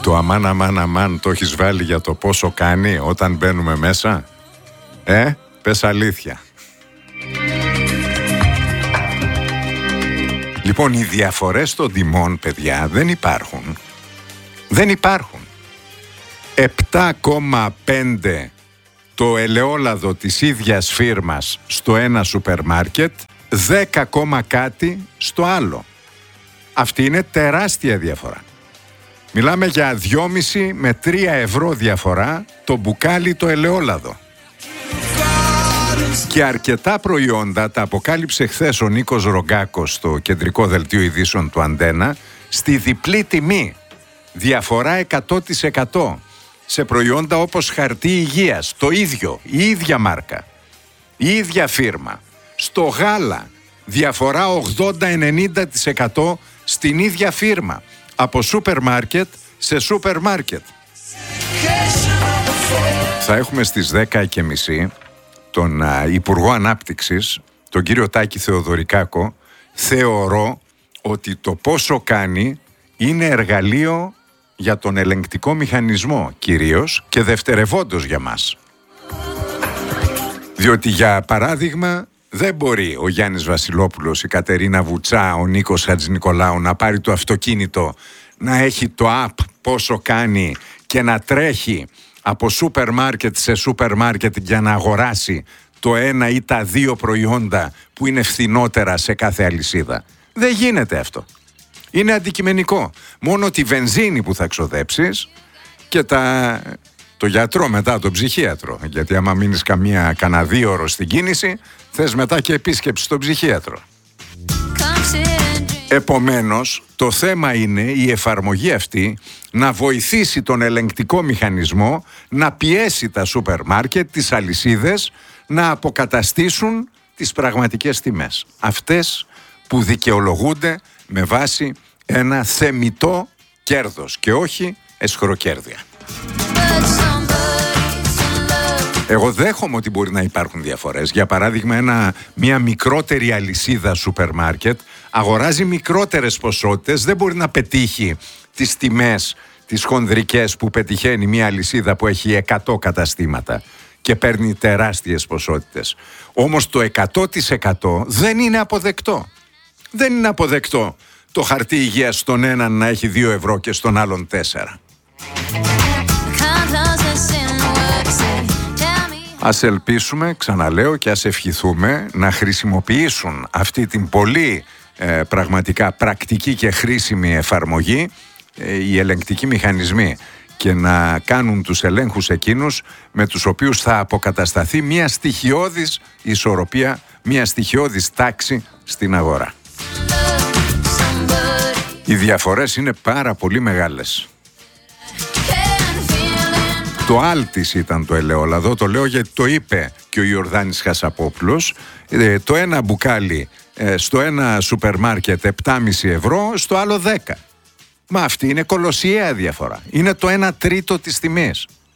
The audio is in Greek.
Το αμάν το έχεις βάλει για το πόσο κάνει όταν μπαίνουμε μέσα? Πες αλήθεια. Λοιπόν, οι διαφορές των τιμών, παιδιά, δεν υπάρχουν. Δεν υπάρχουν. 7,5 το ελαιόλαδο της ίδιας φίρμας στο ένα σούπερ μάρκετ, 10, κάτι στο άλλο. Αυτή είναι τεράστια διαφορά. Μιλάμε για 2,5 με 3 ευρώ διαφορά το μπουκάλι το ελαιόλαδο. Και αρκετά προϊόντα τα αποκάλυψε χθες ο Νίκος Ρογκάκος στο κεντρικό δελτίο ειδήσεων του Αντένα στη διπλή τιμή. Διαφορά 100% σε προϊόντα όπως χαρτί υγείας, το ίδιο, η ίδια μάρκα, η ίδια φίρμα. Στο γάλα, διαφορά 80-90% στην ίδια φίρμα, από σούπερ μάρκετ σε σούπερ μάρκετ. Θα έχουμε στις 10:30 τον Υπουργό Ανάπτυξης, τον κύριο Τάκη Θεοδωρικάκο. Θεωρώ ότι το πόσο κάνει είναι εργαλείο για τον ελεγκτικό μηχανισμό κυρίως και δευτερευόντως για μας. Διότι για παράδειγμα δεν μπορεί ο Γιάννης Βασιλόπουλος, η Κατερίνα Βουτσά, ο Νίκος Χατζηνικολάου να πάρει το αυτοκίνητο, να έχει το app πόσο κάνει και να τρέχει από σούπερ μάρκετ σε σούπερ μάρκετ για να αγοράσει το ένα ή τα δύο προϊόντα που είναι φθηνότερα σε κάθε αλυσίδα. Δεν γίνεται αυτό. Είναι αντικειμενικό. Μόνο τη βενζίνη που θα ξοδέψεις και το γιατρό μετά, τον ψυχίατρο. Γιατί άμα μείνεις κανένα 2 ώρες στην κίνηση, θες μετά και επίσκεψη στον ψυχίατρο. Επομένως, το θέμα είναι η εφαρμογή αυτή να βοηθήσει τον ελεγκτικό μηχανισμό να πιέσει τα σούπερ μάρκετ, τις αλυσίδες, να αποκαταστήσουν τις πραγματικές τιμές. Αυτές που δικαιολογούνται με βάση ένα θεμιτό κέρδος και όχι αισχροκέρδεια. Εγώ δέχομαι ότι μπορεί να υπάρχουν διαφορές. Για παράδειγμα, μια μικρότερη αλυσίδα σούπερ μάρκετ αγοράζει μικρότερες ποσότητες, δεν μπορεί να πετύχει τις τιμές, τις χονδρικές που πετυχαίνει μια αλυσίδα που έχει 100 καταστήματα και παίρνει τεράστιες ποσότητες. Όμως το 100% δεν είναι αποδεκτό. Δεν είναι αποδεκτό το χαρτί υγείας στον έναν να έχει 2 ευρώ και στον άλλον 4. Ας ελπίσουμε, ξαναλέω, και ας ευχηθούμε να χρησιμοποιήσουν αυτή την πολύ πραγματικά πρακτική και χρήσιμη εφαρμογή οι ελεγκτικοί μηχανισμοί και να κάνουν τους ελέγχους εκείνους με τους οποίους θα αποκατασταθεί μια στοιχειώδης ισορροπία, μια στοιχειώδης τάξη στην αγορά. Οι διαφορές είναι πάρα πολύ μεγάλες. Το Άλτης ήταν το ελαιόλαδο, το λέω γιατί το είπε και ο Ιορδάνης Χασαπόπουλος. Το ένα μπουκάλι στο ένα σούπερ μάρκετ 7,5 ευρώ, στο άλλο 10. Μα αυτή είναι κολοσιαία διαφορά. Είναι το 1/3 της τιμής.